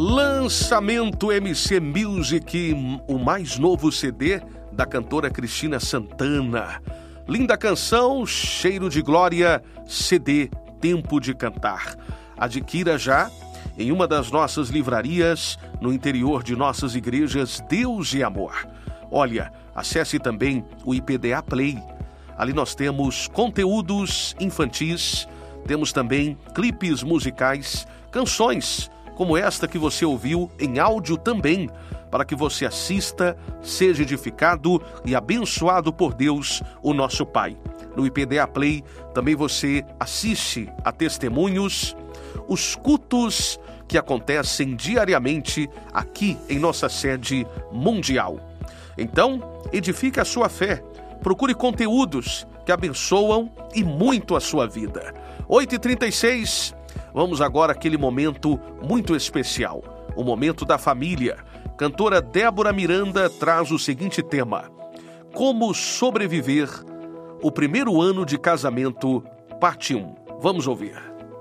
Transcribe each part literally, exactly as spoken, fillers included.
Lançamento M C Music, o mais novo C D da cantora Cristina Santana. Linda canção, cheiro de glória, C D Tempo de Cantar. Adquira já em uma das nossas livrarias no interior de nossas igrejas Deus e Amor. Olha, acesse também o I P D A Play. Ali nós temos conteúdos infantis, temos também clipes musicais, canções como esta que você ouviu em áudio também, para que você assista, seja edificado e abençoado por Deus, o nosso Pai. No I P D A Play também você assiste a testemunhos, os cultos que acontecem diariamente aqui em nossa sede mundial. Então, edifique a sua fé, procure conteúdos que abençoam e muito a sua vida. oito e trinta e seis, vamos agora àquele momento muito especial, o momento da família. Cantora Débora Miranda traz o seguinte tema: Como sobreviver o primeiro ano de casamento, parte um. Vamos ouvir.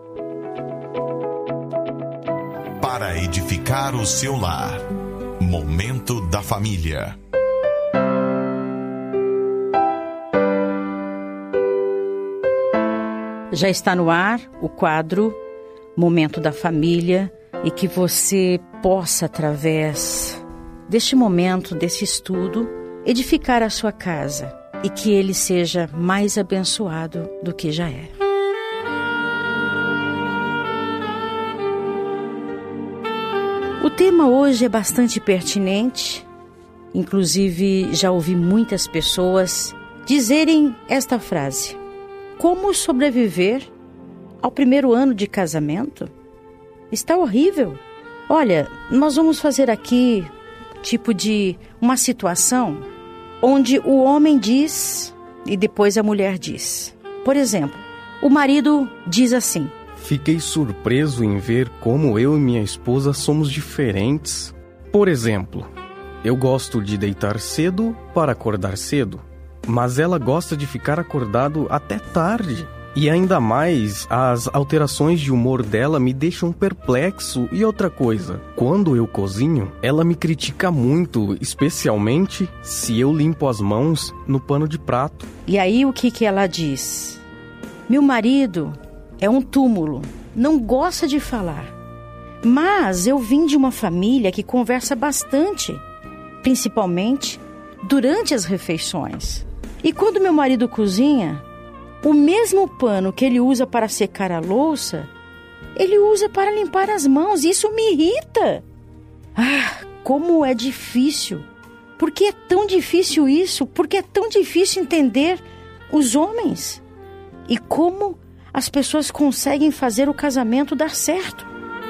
Para edificar o seu lar, momento da família. Já está no ar o quadro Momento da Família, e que você possa, através deste momento, desse estudo, edificar a sua casa e que ele seja mais abençoado do que já é. O tema hoje é bastante pertinente, inclusive já ouvi muitas pessoas dizerem esta frase: como sobreviver ao primeiro ano de casamento? Está horrível. Olha, nós vamos fazer aqui tipo de uma situação onde o homem diz e depois a mulher diz. Por exemplo, o marido diz assim: fiquei surpreso em ver como eu e minha esposa somos diferentes. Por exemplo, eu gosto de deitar cedo para acordar cedo, mas ela gosta de ficar acordado até tarde. E ainda mais, as alterações de humor dela me deixam perplexo. E outra coisa, quando eu cozinho, ela me critica muito, especialmente se eu limpo as mãos no pano de prato. E aí o que que ela diz? Meu marido é um túmulo, não gosta de falar. Mas eu vim de uma família que conversa bastante, principalmente durante as refeições. E quando meu marido cozinha, o mesmo pano que ele usa para secar a louça, ele usa para limpar as mãos. Isso me irrita. Ah, como é difícil. Por que é tão difícil isso? Por que é tão difícil entender os homens? E como as pessoas conseguem fazer o casamento dar certo?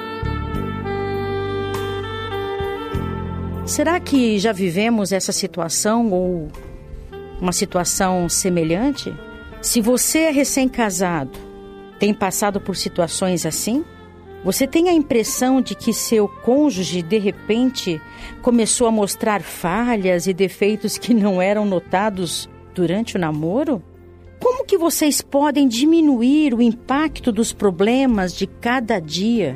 Será que já vivemos essa situação ou uma situação semelhante? Se você é recém-casado, tem passado por situações assim? Você tem a impressão de que seu cônjuge, de repente, começou a mostrar falhas e defeitos que não eram notados durante o namoro? Como que vocês podem diminuir o impacto dos problemas de cada dia?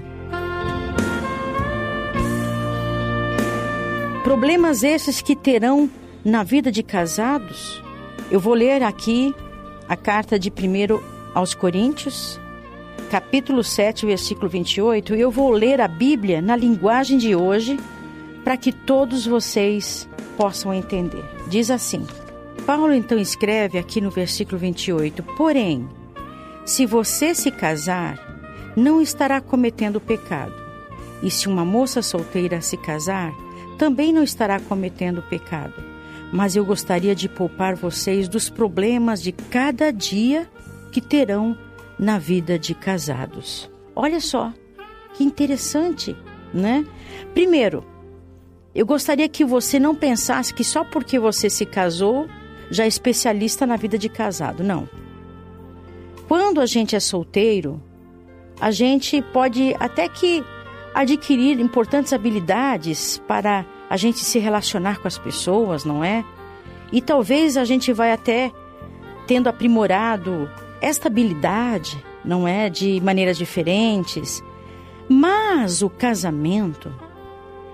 Problemas esses que terão na vida de casados? Eu vou ler aqui a carta de primeiro aos Coríntios, capítulo sete, versículo vinte e oito, e eu vou ler a Bíblia na linguagem de hoje para que todos vocês possam entender. Diz assim: Paulo então escreve aqui no versículo vinte e oito: porém, se você se casar, não estará cometendo pecado. E se uma moça solteira se casar, também não estará cometendo pecado. Mas eu gostaria de poupar vocês dos problemas de cada dia que terão na vida de casados. Olha só, que interessante, né? Primeiro, eu gostaria que você não pensasse que só porque você se casou, já é especialista na vida de casado. Não. Quando a gente é solteiro, a gente pode até que adquirir importantes habilidades para a gente se relacionar com as pessoas, não é? E talvez a gente vai até tendo aprimorado esta habilidade, não é? De maneiras diferentes. Mas o casamento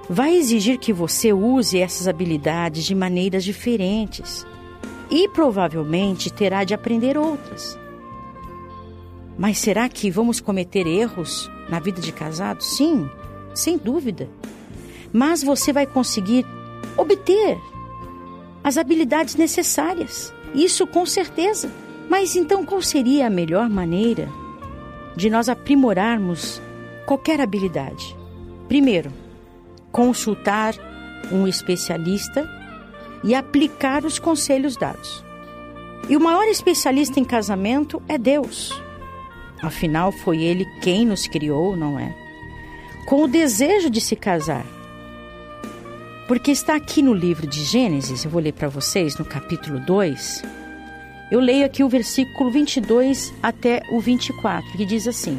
vai exigir que você use essas habilidades de maneiras diferentes e provavelmente terá de aprender outras. Mas será que vamos cometer erros na vida de casado? Sim, sem dúvida. Mas você vai conseguir obter as habilidades necessárias. Isso com certeza. Mas então qual seria a melhor maneira de nós aprimorarmos qualquer habilidade? Primeiro, consultar um especialista e aplicar os conselhos dados. E o maior especialista em casamento é Deus. Afinal, foi Ele quem nos criou, não é? Com o desejo de se casar. Porque está aqui no livro de Gênesis, eu vou ler para vocês, no capítulo dois. Eu leio aqui o versículo vinte e dois até o vinte e quatro, que diz assim: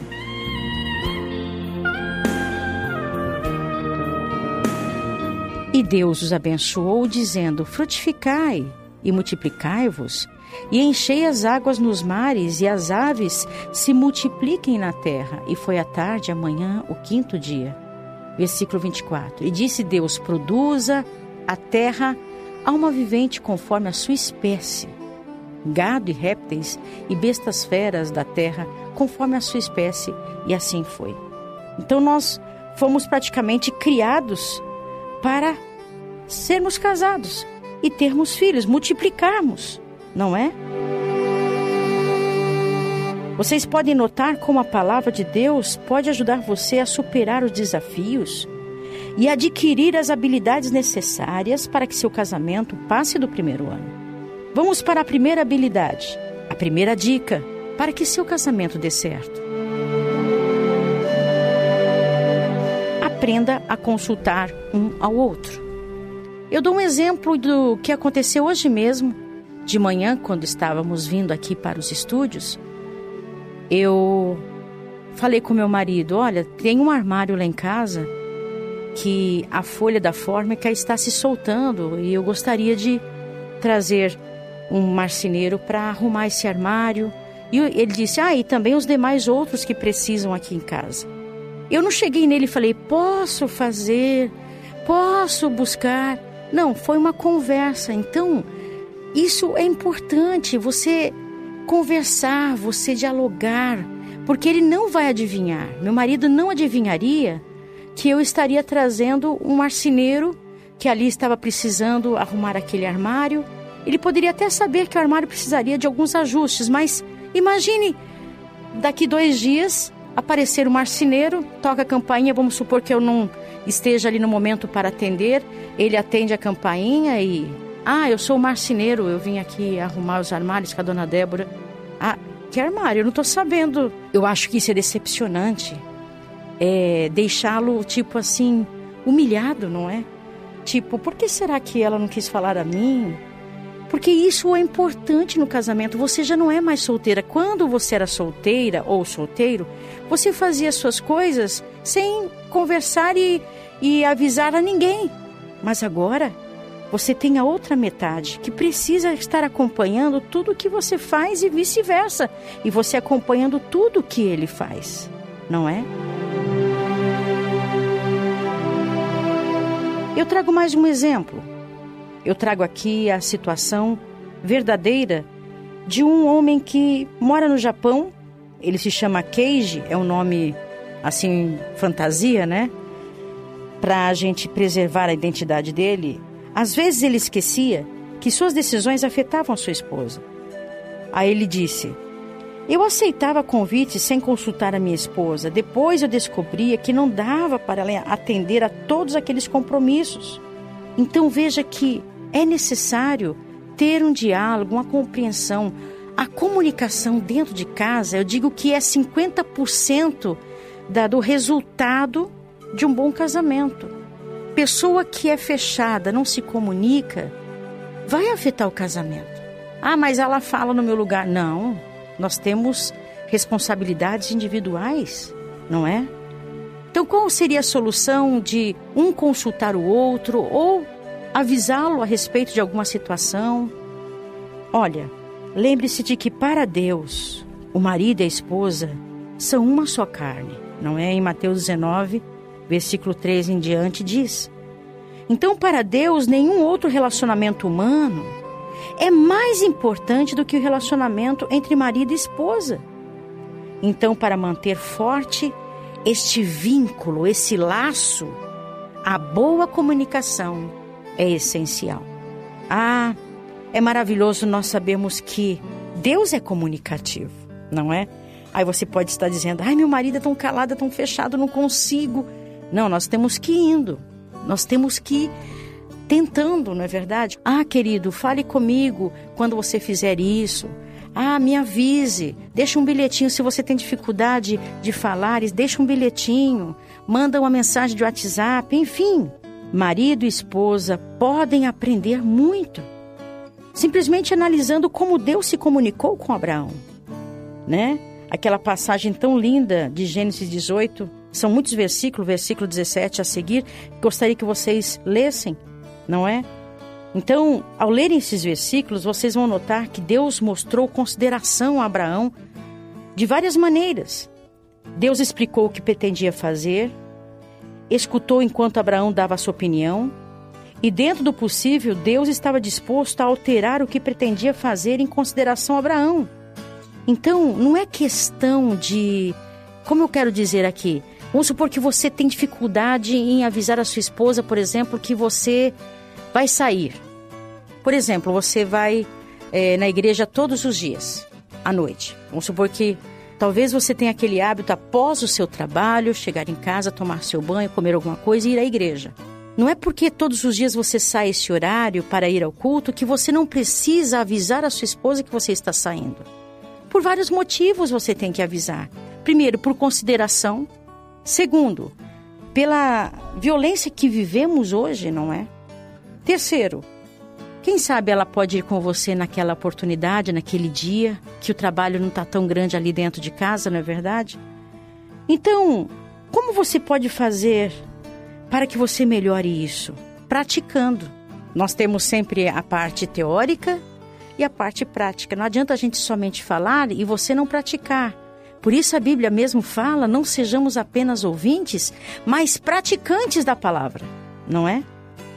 E Deus os abençoou, dizendo: frutificai e multiplicai-vos, e enchei as águas nos mares, e as aves se multipliquem na terra. E foi à tarde, amanhã, o quinto dia. Versículo vinte e quatro. E disse Deus: produza a terra alma vivente conforme a sua espécie, gado e répteis e bestas feras da terra conforme a sua espécie. E assim foi. Então nós fomos praticamente criados para sermos casados e termos filhos, multiplicarmos, não é? Vocês podem notar como a palavra de Deus pode ajudar você a superar os desafios e adquirir as habilidades necessárias para que seu casamento passe do primeiro ano. Vamos para a primeira habilidade, a primeira dica para que seu casamento dê certo. Aprenda a consultar um ao outro. Eu dou um exemplo do que aconteceu hoje mesmo, de manhã, quando estávamos vindo aqui para os estúdios. Eu falei com meu marido: olha, tem um armário lá em casa que a folha da fórmica está se soltando e eu gostaria de trazer um marceneiro para arrumar esse armário. E ele disse: ah, e também os demais outros que precisam aqui em casa. Eu não cheguei nele e falei: posso fazer, posso buscar. Não, foi uma conversa. Então, isso é importante, você conversar, você dialogar, porque ele não vai adivinhar. Meu marido não adivinharia que eu estaria trazendo um marceneiro que ali estava precisando arrumar aquele armário. Ele poderia até saber que o armário precisaria de alguns ajustes, mas imagine, daqui dois dias, aparecer o marceneiro, toca a campainha, vamos supor que eu não esteja ali no momento para atender, ele atende a campainha e... ah, eu sou o marceneiro, eu vim aqui arrumar os armários com a dona Débora. Ah, que armário? Eu não estou sabendo. Eu acho que isso é decepcionante. É deixá-lo, tipo assim, humilhado, não é? Tipo, por que será que ela não quis falar a mim? Porque isso é importante no casamento. Você já não é mais solteira. Quando você era solteira ou solteiro, você fazia suas coisas sem conversar e, e avisar a ninguém. Mas agora, você tem a outra metade que precisa estar acompanhando tudo o que você faz e vice-versa. E você acompanhando tudo o que ele faz, não é? Eu trago mais um exemplo. Eu trago aqui a situação verdadeira de um homem que mora no Japão. Ele se chama Keiji, é um nome assim, fantasia, né? Para a gente preservar a identidade dele. Às vezes ele esquecia que suas decisões afetavam a sua esposa. Aí ele disse: eu aceitava convites sem consultar a minha esposa. Depois eu descobria que não dava para ela atender a todos aqueles compromissos. Então veja que é necessário ter um diálogo, uma compreensão. A comunicação dentro de casa, eu digo que é cinquenta por cento da, do resultado de um bom casamento. Pessoa que é fechada, não se comunica, vai afetar o casamento. Ah, mas ela fala no meu lugar. Não, nós temos responsabilidades individuais, não é? Então qual seria a solução de um consultar o outro ou avisá-lo a respeito de alguma situação? Olha, lembre-se de que para Deus, o marido e a esposa são uma só carne, não é? Em Mateus dezenove, versículo três em diante diz: Então, para Deus, nenhum outro relacionamento humano é mais importante do que o relacionamento entre marido e esposa. Então, para manter forte este vínculo, esse laço, a boa comunicação é essencial. Ah, é maravilhoso nós sabermos que Deus é comunicativo, não é? Aí você pode estar dizendo, ai, meu marido é tão calado, é tão fechado, não consigo. Não, nós temos que ir indo, nós temos que ir tentando, não é verdade? Ah, querido, fale comigo quando você fizer isso. Ah, me avise, deixa um bilhetinho, se você tem dificuldade de falar, deixa um bilhetinho, manda uma mensagem de WhatsApp, enfim. Marido e esposa podem aprender muito, simplesmente analisando como Deus se comunicou com Abraão, né? Aquela passagem tão linda de Gênesis dezoito, são muitos versículos, versículo dezessete a seguir, gostaria que vocês lessem, não é? Então, ao lerem esses versículos, vocês vão notar que Deus mostrou consideração a Abraão de várias maneiras. Deus explicou o que pretendia fazer, escutou enquanto Abraão dava a sua opinião, e dentro do possível, Deus estava disposto a alterar o que pretendia fazer em consideração a Abraão. Então, não é questão de... Como eu quero dizer aqui? Vamos supor que você tem dificuldade em avisar a sua esposa, por exemplo, que você vai sair. Por exemplo, você vai é, na igreja todos os dias, à noite. Vamos supor que talvez você tenha aquele hábito após o seu trabalho, chegar em casa, tomar seu banho, comer alguma coisa e ir à igreja. Não é porque todos os dias você sai esse horário para ir ao culto que você não precisa avisar a sua esposa que você está saindo. Por vários motivos você tem que avisar. Primeiro, por consideração. Segundo, pela violência que vivemos hoje, não é? Terceiro, quem sabe ela pode ir com você naquela oportunidade, naquele dia, que o trabalho não está tão grande ali dentro de casa, não é verdade? Então, como você pode fazer para que você melhore isso? Praticando. Nós temos sempre a parte teórica e a parte prática. Não adianta a gente somente falar e você não praticar. Por isso a Bíblia mesmo fala, não sejamos apenas ouvintes, mas praticantes da palavra, não é?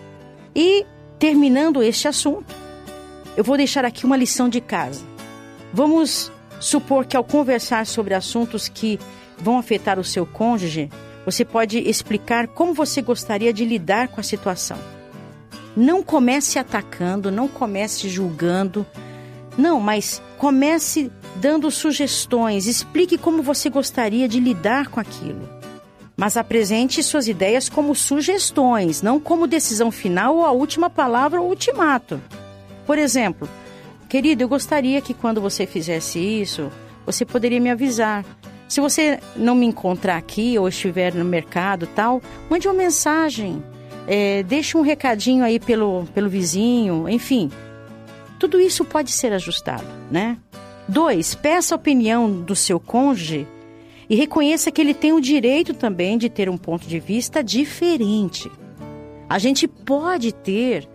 E, terminando este assunto, eu vou deixar aqui uma lição de casa. Vamos supor que ao conversar sobre assuntos que vão afetar o seu cônjuge, você pode explicar como você gostaria de lidar com a situação. Não comece atacando, não comece julgando, não, mas comece dando sugestões, explique como você gostaria de lidar com aquilo. Mas apresente suas ideias como sugestões, não como decisão final ou a última palavra ou ultimato. Por exemplo, querido, eu gostaria que quando você fizesse isso, você poderia me avisar. Se você não me encontrar aqui ou estiver no mercado e tal, mande uma mensagem, é, deixe um recadinho aí pelo, pelo vizinho, enfim. Tudo isso pode ser ajustado, né? Dois, peça a opinião do seu cônjuge e reconheça que ele tem o direito também de ter um ponto de vista diferente. A gente pode ter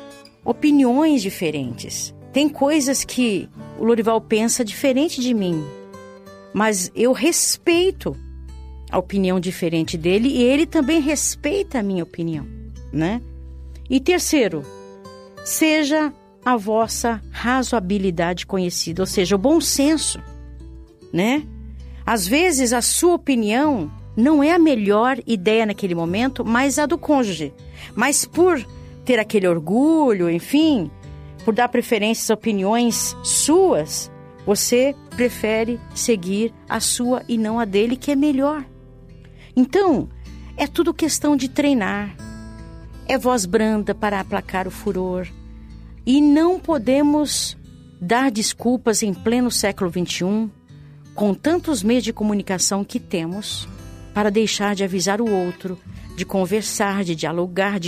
opiniões diferentes. Tem coisas que o Lorival pensa diferente de mim, mas eu respeito a opinião diferente dele e ele também respeita a minha opinião, né? E terceiro, seja a vossa razoabilidade conhecida, ou seja, o bom senso, né? Às vezes a sua opinião não é a melhor ideia naquele momento, mas a do cônjuge. Mas por ter aquele orgulho, enfim, por dar preferência às opiniões suas, você prefere seguir a sua e não a dele, que é melhor. Então, é tudo questão de treinar. É voz branda para aplacar o furor. E não podemos dar desculpas em pleno século vinte e um, com tantos meios de comunicação que temos, para deixar de avisar o outro, de conversar, de dialogar, de